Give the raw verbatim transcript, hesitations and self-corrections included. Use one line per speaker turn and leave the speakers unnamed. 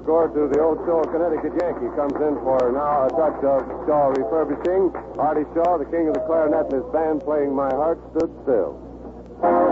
score to the old Stowe, Connecticut Yankee. Comes in for now a touch of Shaw refurbishing. Artie Shaw, the king of the clarinet, and his band playing My Heart Stood Still.